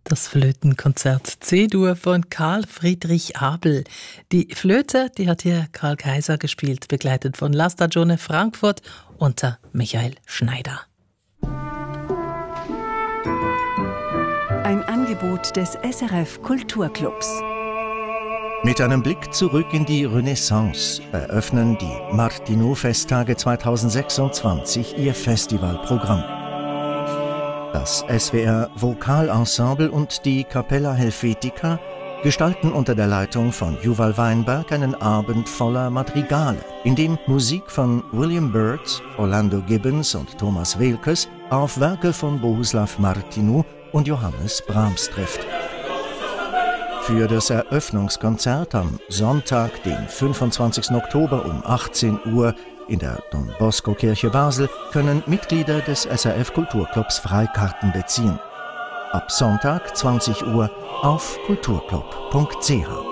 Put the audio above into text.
Das Flötenkonzert C-Dur von Karl Friedrich Abel. Die Flöte, die hat hier Karl Kaiser gespielt, begleitet von La Stagione Frankfurt unter Michael Schneider. Ein Angebot des SRF Kulturclubs. Mit einem Blick zurück in die Renaissance eröffnen die Martinů-Festtage 2026 ihr Festivalprogramm. Das SWR Vokalensemble und die Capella Helvetica gestalten unter der Leitung von Juval Weinberg einen Abend voller Madrigale, in dem Musik von William Byrd, Orlando Gibbons und Thomas Weelkes auf Werke von Bohuslav Martinů und Johannes Brahms trifft. Für das Eröffnungskonzert am Sonntag, den 25. Oktober um 18 Uhr in der Don Bosco Kirche Basel, können Mitglieder des SRF Kulturclubs Freikarten beziehen. Ab Sonntag 20 Uhr auf kulturclub.ch.